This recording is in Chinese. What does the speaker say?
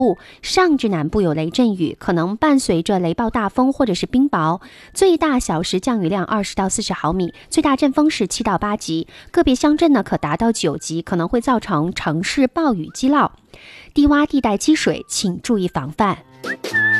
上至南部有雷阵雨，可能伴随着雷暴大风或者是冰雹，最大小时降雨量20到40毫米，最大阵风是7到8级，个别乡镇呢可达到9级，可能会造成城市暴雨积涝。低洼地带积水，请注意防范。